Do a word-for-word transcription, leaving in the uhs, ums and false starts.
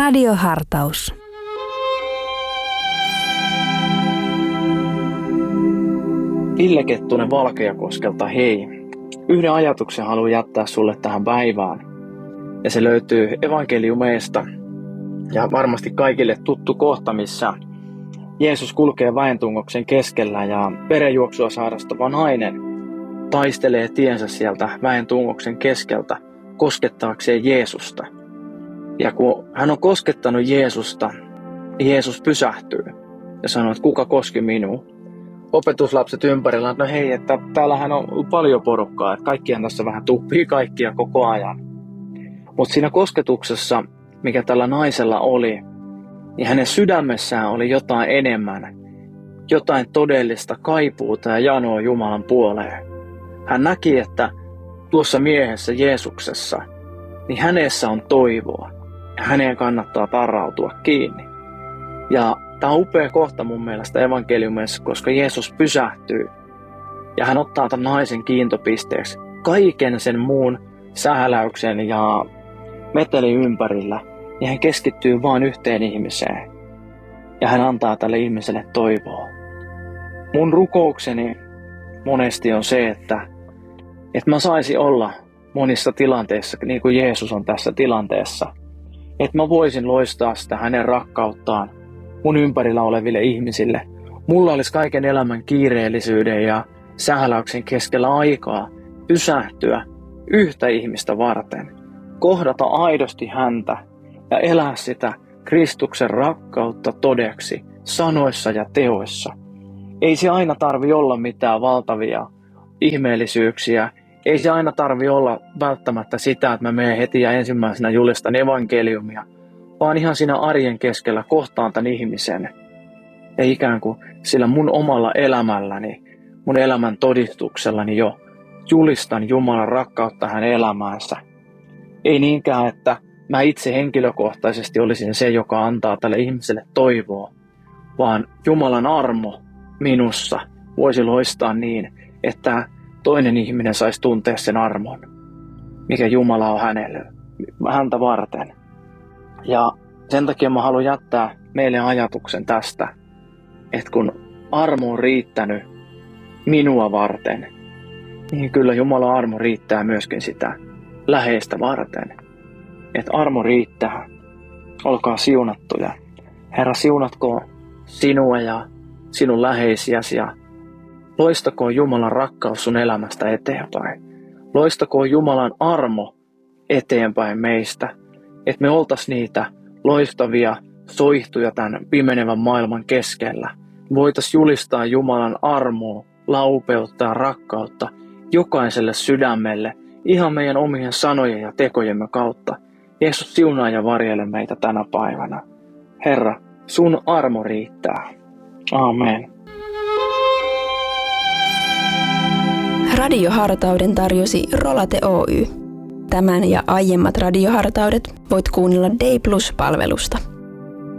Radiohartaus. Ville Kettunen Valkeakoskelta, hei. Yhden ajatuksen haluan jättää sulle tähän päivään. Ja se löytyy evankeliumeista. Ja varmasti kaikille tuttu kohta, missä Jeesus kulkee väentungoksen keskellä ja verenjuoksua sairastava nainen taistelee tiensä sieltä väentungoksen keskeltä koskettaakseen Jeesusta. Ja kun hän on koskettanut Jeesusta, Jeesus pysähtyy ja sanoo, että kuka koski minua. Opetuslapset ympärillä, että no hei, että täällähän on paljon porukkaa, että kaikkihan tässä vähän tuppii kaikkia koko ajan. Mutta siinä kosketuksessa, mikä tällä naisella oli, niin hänen sydämessään oli jotain enemmän, jotain todellista kaipuuta ja janoa Jumalan puoleen. Hän näki, että tuossa miehessä Jeesuksessa, niin hänessä on toivoa ja häneen kannattaa tarrautua kiinni. Ja tämä on upea kohta mun mielestä evankeliumissa, koska Jeesus pysähtyy ja hän ottaa tämän naisen kiintopisteeksi kaiken sen muun sähläyksen ja metelin ympärillä. Ja hän keskittyy vain yhteen ihmiseen ja hän antaa tälle ihmiselle toivoa. Mun rukoukseni monesti on se, että, että mä saisin olla monissa tilanteissa, niin kuin Jeesus on tässä tilanteessa. Että mä voisin loistaa sitä hänen rakkauttaan mun ympärillä oleville ihmisille. Mulla olisi kaiken elämän kiireellisyyden ja sähläyksen keskellä aikaa pysähtyä yhtä ihmistä varten. Kohdata aidosti häntä ja elää sitä Kristuksen rakkautta todeksi sanoissa ja teoissa. Ei se aina tarvi olla mitään valtavia ihmeellisyyksiä. Ei se aina tarvi olla välttämättä sitä, että mä menen heti ja ensimmäisenä julistan evankeliumia, vaan ihan siinä arjen keskellä kohtaan tämän ihmisen. Ja ikään kuin sillä mun omalla elämälläni, mun elämän todistuksellani jo julistan Jumalan rakkautta hänen elämäänsä. Ei niinkään, että mä itse henkilökohtaisesti olisin se, joka antaa tälle ihmiselle toivoa, vaan Jumalan armo minussa voisi loistaa niin, että toinen ihminen saisi tuntea sen armon, mikä Jumala on hänelle, häntä varten. Ja sen takia mä haluan jättää meille ajatuksen tästä, että kun armo on riittänyt minua varten, niin kyllä Jumalan armo riittää myöskin sitä läheistä varten. Että armo riittää. Olkaa siunattuja. Herra, siunatkoon sinua ja sinun läheisiäsi ja loistakoon Jumalan rakkaus sun elämästä eteenpäin. Loistakoon Jumalan armo eteenpäin meistä. Että me oltaisiin niitä loistavia soihtuja tämän pimenevän maailman keskellä. Voitaisiin julistaa Jumalan armoa, laupeutta ja rakkautta jokaiselle sydämelle ihan meidän omien sanojen ja tekojemme kautta. Jeesus, siunaa ja varjele meitä tänä päivänä. Herra, sun armo riittää. Amen. Radiohartauden tarjosi Rolate Oy. Tämän ja aiemmat radiohartaudet voit kuunnella Day Plus-palvelusta.